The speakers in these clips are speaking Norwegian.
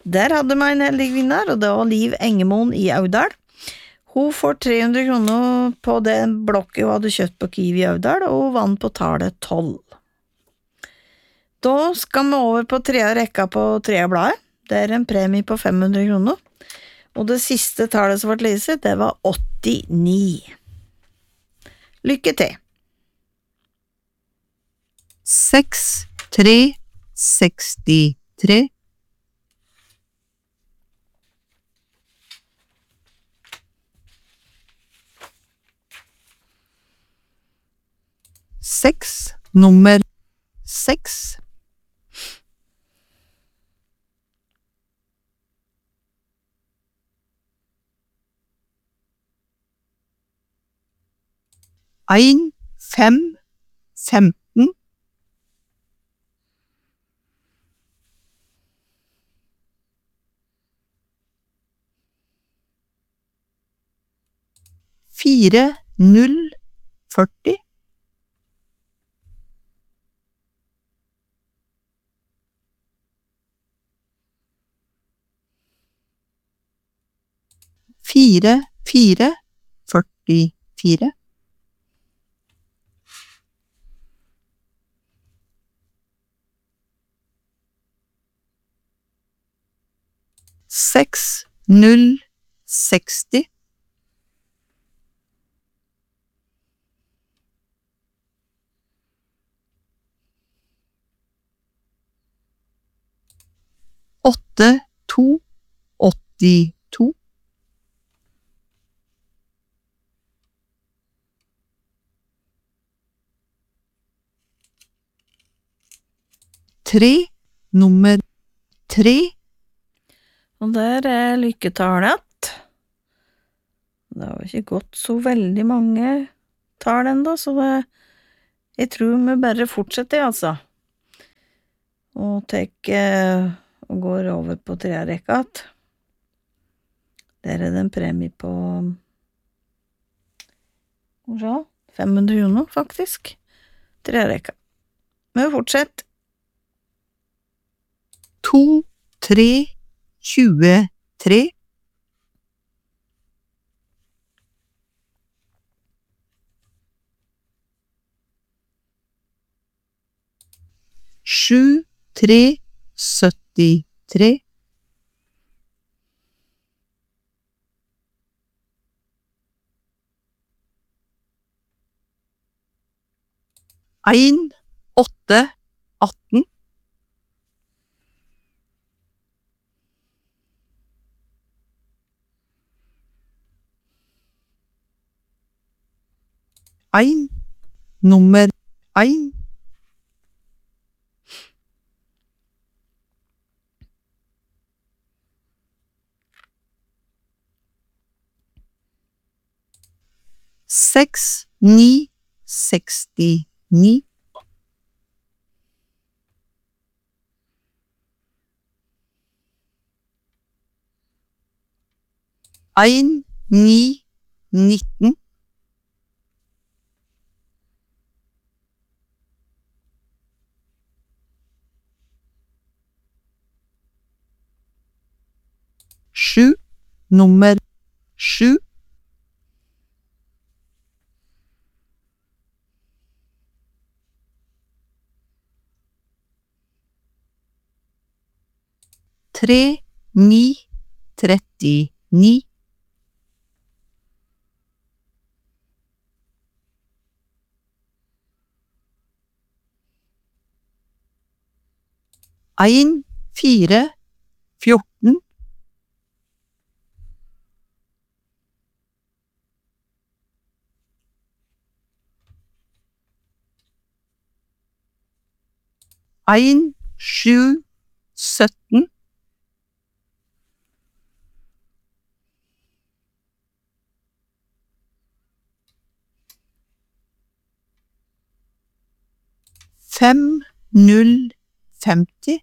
Der hadde meg en heldig vinner, og det var Liv Engemoen I Audal. Hun får 300 kroner på den blokket hun hadde kjøpt på Kiwi I Audal, og hun vant på tallet 12. Da skal vi over på tredje rekka på tredje bladet. Det en premie på 500 kroner. Og det siste tallet som ble leset, det var 89. Lykke til! 6, 3, 63. 6, nummer 6. 1, 5, 15. 4, 0, 40. 4, 4, 44. 6, 0, 60. 8, 2, 82. 3, nummer 3. Og der lykketallet. Det har ikke gått så veldig mange tall enda, så jeg tror vi bare fortsetter, altså. Og og går over på tredje rekka. Der det en premie på 500 kroner, faktisk. Tredje rekka. Vi fortsetter. 2, 3, 23. 7, 3, 73. 1, 8, 18. 1, nummer 1. 6, 9, 69. 1, 9, 19. 7, nummer 7. 3, 9, 39. 1, 4, 14. 1, 7, 17. 5, 0, 50.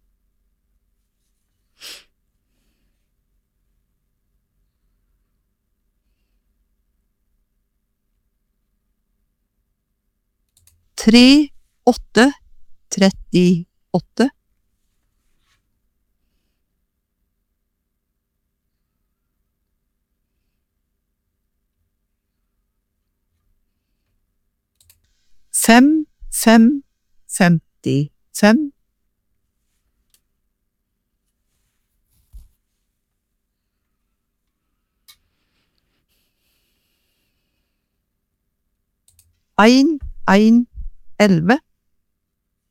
3, 8, 38. 55. 11. 11.